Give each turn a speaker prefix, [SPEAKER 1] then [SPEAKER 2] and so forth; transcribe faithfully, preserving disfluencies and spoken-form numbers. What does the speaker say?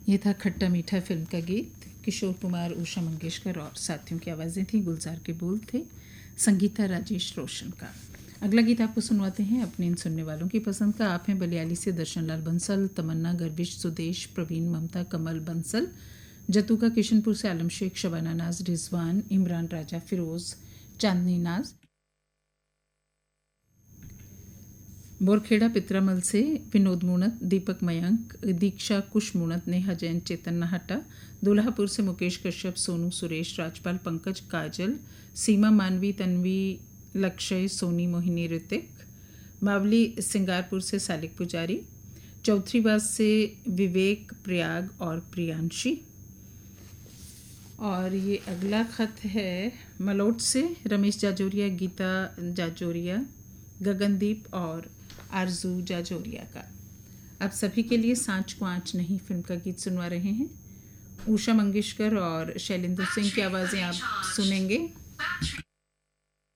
[SPEAKER 1] ये था खट्टा मीठा फिल्म का गीत। किशोर कुमार, उषा मंगेशकर और साथियों की आवाज़ें थी। गुलजार के बोल थे संगीता राजेश रोशन का। अगला गीत आपको सुनवाते हैं अपने इन सुनने वालों की पसंद का। आप हैं बलियाली से दर्शन लाल बंसल, तमन्ना, गर्विश, सुदेश, प्रवीण, ममता, कमल बंसल, जतुका किशनपुर से आलम शेख, शबाना नाज, रिजवान, इमरान राजा, फिरोज़, चांदनी नाज, बोरखेड़ा पित्रामल से विनोद मुणत, दीपक मयंक, दीक्षा कुश मुणत, नेहा जैन, चेतन नाहटा, दुल्हापुर से मुकेश कश्यप, सोनू, सुरेश, राजपाल, पंकज, काजल, सीमा मानवी, तन्वी, लक्ष्य, सोनी, मोहिनी, ऋतिक, मावली सिंगारपुर से सालिक पुजारी, चौथरीबाज से विवेक, प्रयाग और प्रियांशी। और ये अगला ख़त है मलोट से रमेश जाजोरिया, गीता जाजोरिया, गगनदीप और आरजू जाजोरिया का। आप सभी के लिए सांच को आँच नहीं फिल्म का गीत सुनवा रहे हैं। उषा मंगेशकर और शैलेंद्र सिंह की आवाज़ें आप सुनेंगे।